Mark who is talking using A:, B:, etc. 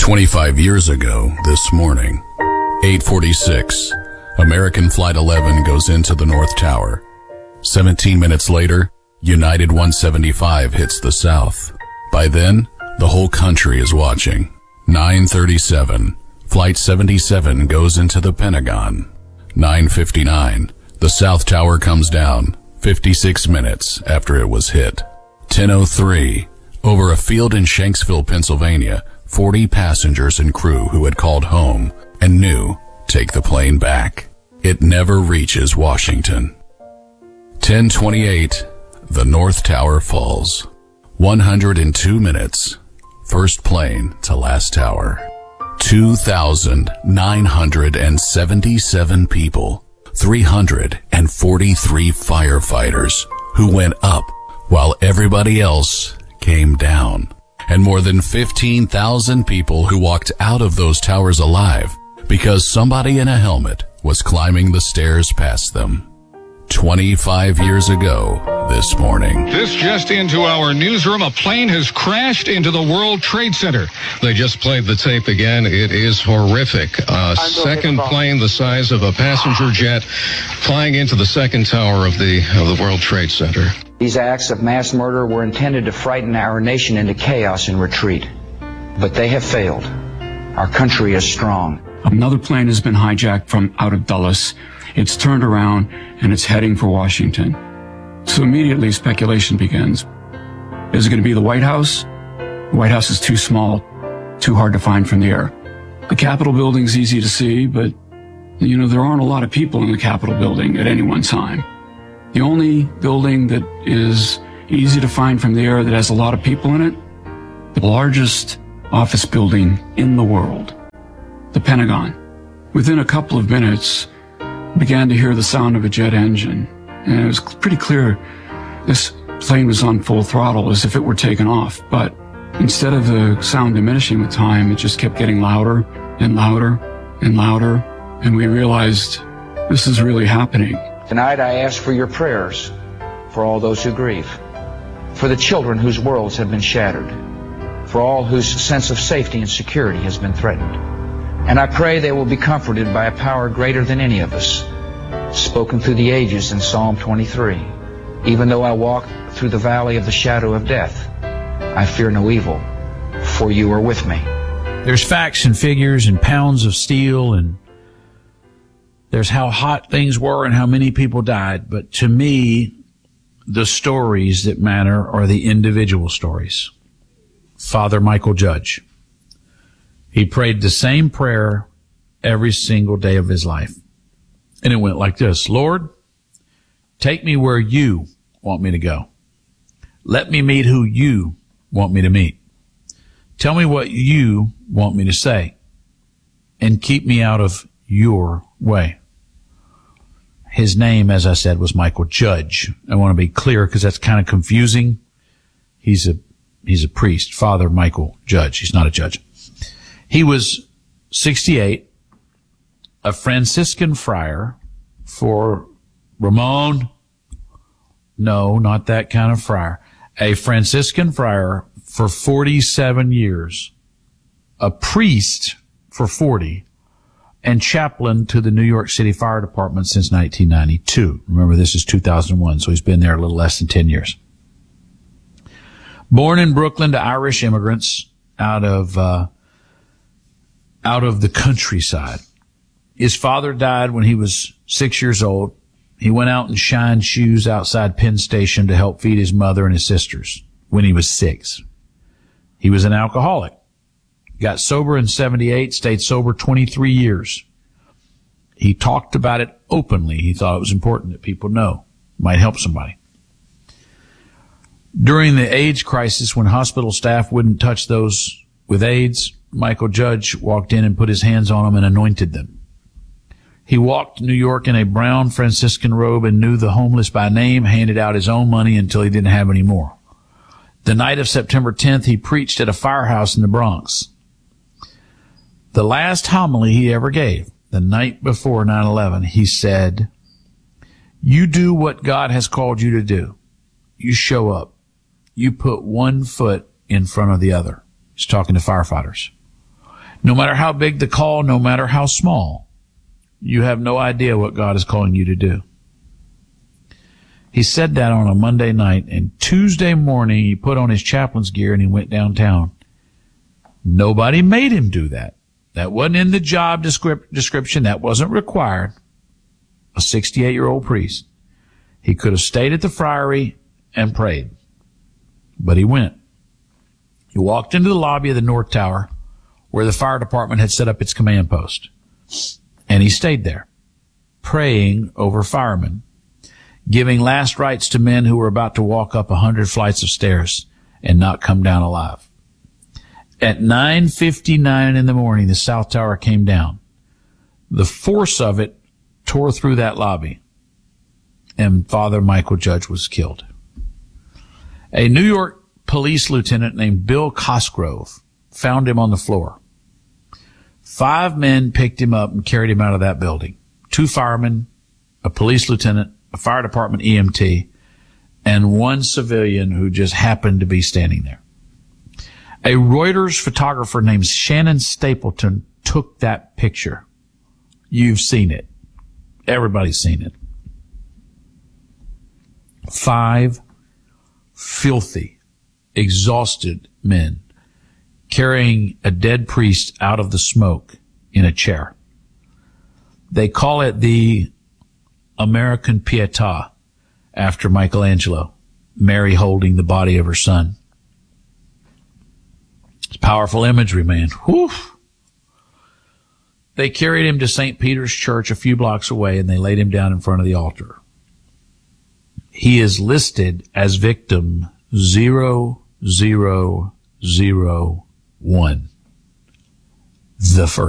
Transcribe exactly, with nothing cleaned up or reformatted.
A: twenty-five years ago this morning, eight forty-six, American Flight eleven goes into the North Tower. seventeen minutes later, United one seventy-five hits the South. By then, the whole country is watching. nine thirty-seven, Flight seventy-seven goes into the Pentagon. nine fifty-nine, the South Tower comes down, fifty-six minutes after it was hit. ten oh three, over a field in Shanksville, Pennsylvania, forty passengers and crew who had called home and knew, take the plane back. It never reaches Washington. ten twenty-eight, the North Tower falls. one hundred two minutes, first plane to last tower. two thousand nine hundred seventy-seven people, three hundred forty-three firefighters who went up while everybody else came down, and more than fifteen thousand people who walked out of those towers alive because somebody in a helmet was climbing the stairs past them. twenty-five years ago this morning.
B: This just into our newsroom. A plane has crashed into the World Trade Center. They just played the tape again. It is horrific. A second plane the size of a passenger jet flying into the second tower of the of the World Trade Center.
C: These acts of mass murder were intended to frighten our nation into chaos and retreat. But they have failed. Our country is strong.
D: Another plane has been hijacked from out of Dulles. It's turned around and it's heading for Washington. So immediately speculation begins. Is it going to be the White House? The White House is too small, too hard to find from the air. The Capitol building's easy to see, but, you know, there aren't a lot of people in the Capitol building at any one time. The only building that is easy to find from the air that has a lot of people in it, the largest office building in the world, the Pentagon. Within a couple of minutes, began to hear the sound of a jet engine, and it was pretty clear this plane was on full throttle as if it were taken off. But instead of the sound diminishing with time, it just kept getting louder and louder and louder, and we realized this is really happening.
C: Tonight I ask for your prayers for all those who grieve, for the children whose worlds have been shattered, for all whose sense of safety and security has been threatened. And I pray they will be comforted by a power greater than any of us, spoken through the ages in Psalm twenty-three. Even though I walk through the valley of the shadow of death, I fear no evil, for you are with me.
E: There's facts and figures and pounds of steel, and there's how hot things were and how many people died. But to me, the stories that matter are the individual stories. Father Michael Judge. He prayed the same prayer every single day of his life. And it went like this. Lord, take me where you want me to go. Let me meet who you want me to meet. Tell me what you want me to say. And keep me out of your way. His name, as I said, was Michael Judge. I want to be clear because that's kind of confusing. He's a, he's a priest, Father Michael Judge. He's not a judge. He was sixty-eight, a Franciscan friar for Ramon. No, not that kind of friar. A Franciscan friar for forty-seven years, a priest for forty, and chaplain to the New York City Fire Department since nineteen ninety-two. Remember, this is two thousand one, so he's been there a little less than ten years. Born in Brooklyn to Irish immigrants out of uh out of the countryside. His father died when he was six years old. He went out and shined shoes outside Penn Station to help feed his mother and his sisters when he was six. He was an alcoholic. Got sober in seventy-eight, stayed sober twenty-three years. He talked about it openly. He thought it was important that people know. Might help somebody. During the AIDS crisis, when hospital staff wouldn't touch those with AIDS, Michael Judge walked in and put his hands on them and anointed them. He walked New York in a brown Franciscan robe and knew the homeless by name, handed out his own money until he didn't have any more. The night of September tenth, he preached at a firehouse in the Bronx. The last homily he ever gave, the night before nine eleven, he said, "You do what God has called you to do. You show up. You put one foot in front of the other." He's talking to firefighters. No matter how big the call, no matter how small, you have no idea what God is calling you to do. He said that on a Monday night, and Tuesday morning he put on his chaplain's gear and he went downtown. Nobody made him do that. That wasn't in the job descrip- description. That wasn't required. A sixty-eight-year-old priest. He could have stayed at the friary and prayed, but he went. He walked into the lobby of the North Tower where the fire department had set up its command post, and he stayed there, praying over firemen, giving last rites to men who were about to walk up a hundred flights of stairs and not come down alive. At nine fifty-nine in the morning, the South Tower came down. The force of it tore through that lobby, and Father Michael Judge was killed. A New York police lieutenant named Bill Cosgrove found him on the floor. Five men picked him up and carried him out of that building. Two firemen, a police lieutenant, a fire department E M T, and one civilian who just happened to be standing there. A Reuters photographer named Shannon Stapleton took that picture. You've seen it. Everybody's seen it. Five filthy, exhausted men carrying a dead priest out of the smoke in a chair. They call it the American Pietà, after Michelangelo, Mary holding the body of her son. It's powerful imagery, man. Whew. They carried him to Saint Peter's Church a few blocks away, and they laid him down in front of the altar. He is listed as victim zero zero zero one, the first.